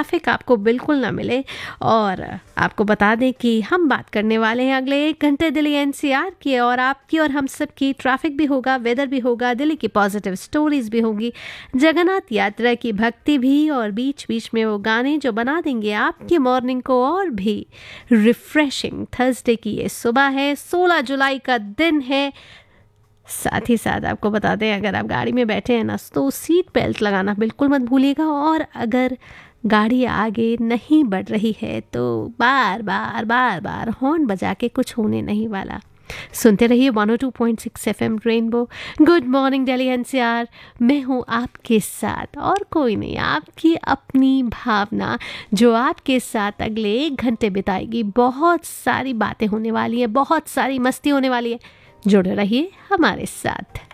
Traffic आपको बिल्कुल ना मिले। और आपको बता दें कि हम बात करने वाले हैं अगले 1 घंटे दिल्ली एनसीआर की, और आपकी और हम सब की ट्रैफिक भी होगा, वेदर भी होगा, दिल्ली की पॉजिटिव स्टोरीज भी होंगी, जगन्नाथ यात्रा की भक्ति भी, और बीच बीच में वो गाने जो बना देंगे आपकी मॉर्निंग को और भी रिफ्रेशिंग। थर्सडे की ये सुबह है, 16 जुलाई का दिन है। साथ ही साथ आपको बता दें, अगर आप गाड़ी में बैठे हैं ना तो सीट बेल्ट लगाना बिल्कुल मत भूलिएगा, और अगर गाड़ी आगे नहीं बढ़ रही है तो बार बार हॉर्न बजा के कुछ होने नहीं वाला। सुनते रहिए 102.6 FM rainbow. Good morning Delhi NCR, मैं हूँ आपके साथ और कोई नहीं, आपकी अपनी भावना, जो आपके साथ अगले 1 घंटे बिताएगी। बहुत सारी बातें होने वाली है, बहुत सारी मस्ती होने वाली है, जुड़े रहिए हमारे साथ।